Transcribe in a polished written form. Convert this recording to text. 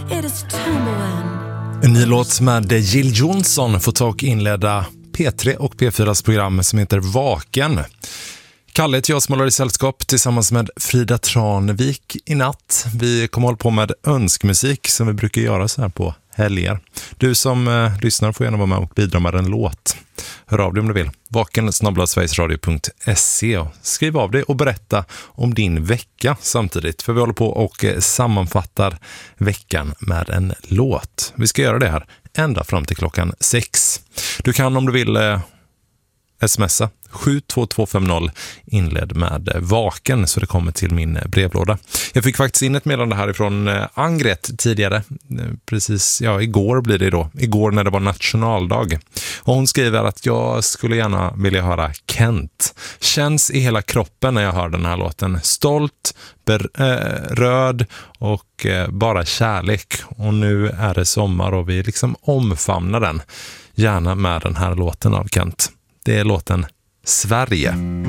it is tumbling. En ny låt med Jill Johnson får tag inleda P3 och P4s program som heter Vaken. Kalle heter jag som håller i sällskap tillsammans med Frida Tranevik i natt. Vi kommer hålla på med önskmusik som vi brukar göra så här på helger. Du som lyssnar får gärna vara med och bidra med en låt. Hör av dig om du vill. vaken@sverigesradio.se och skriv av dig och berätta om din vecka samtidigt. För vi håller på och sammanfattar veckan med en låt. Vi ska göra det här ända fram till klockan 6. Du kan om du vill smsa 72250 inledd med Vaken så det kommer till min brevlåda. Jag fick faktiskt in ett meddelande härifrån Angret tidigare. Precis, igår blir det då. Igår när det var nationaldag. Och hon skriver att jag skulle gärna vilja höra Kent. Känns i hela kroppen när jag hör den här låten. Stolt, röd och bara kärlek. Och nu är det sommar och vi liksom omfamnar den. Gärna med den här låten av Kent. Det är låten Sverige.